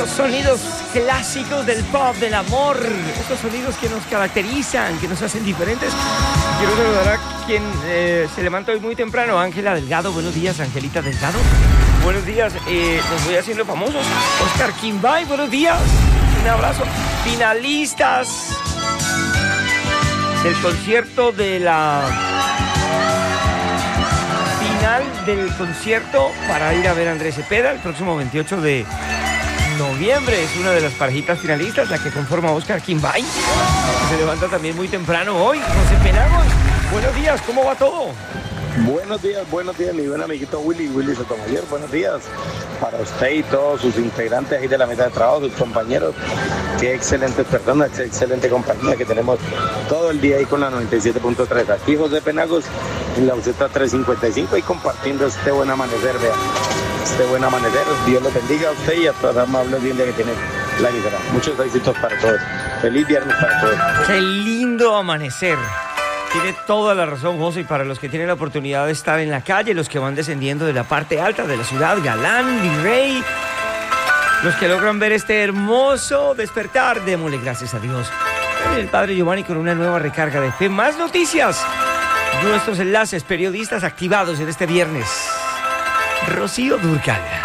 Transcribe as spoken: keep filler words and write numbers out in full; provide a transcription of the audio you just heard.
Esos sonidos clásicos del pop, del amor, esos sonidos que nos caracterizan, que nos hacen diferentes. Quiero saludar a quien eh, se levanta hoy muy temprano, Ángela Delgado. Buenos días, Angelita Delgado. Buenos días, eh, nos voy haciendo famosos. Oscar Quimbay, buenos días. Un abrazo. Finalistas del concierto de la... Final del concierto para ir a ver a Andrés Cepeda el próximo veintiocho de noviembre. Es una de las parejitas finalistas, la que conforma Oscar Quimbay, que se levanta también muy temprano hoy. José Penagos, buenos días, ¿cómo va todo? Buenos días, buenos días, mi buen amiguito Willy, Willy Sotomayor, buenos días para usted y todos sus integrantes ahí de la mesa de trabajo, sus compañeros. Qué excelentes personas, qué excelente compañía que tenemos todo el día ahí con la noventa y siete punto tres. Aquí José Penagos en la Buceta trescientos cincuenta y cinco y compartiendo este buen amanecer, vean, este buen amanecer. Dios lo bendiga a usted y a todas las amables audiencias que tiene la emisora. Muchos éxitos para todos. Feliz viernes para todos. Qué lindo amanecer. Tiene toda la razón, José, y para los que tienen la oportunidad de estar en la calle, los que van descendiendo de la parte alta de la ciudad, Galán, Virrey, los que logran ver este hermoso despertar, démosle gracias a Dios. El Padre Giovanni con una nueva recarga de fe. Más noticias, nuestros enlaces, periodistas activados en este viernes. Rocío Dúrcal.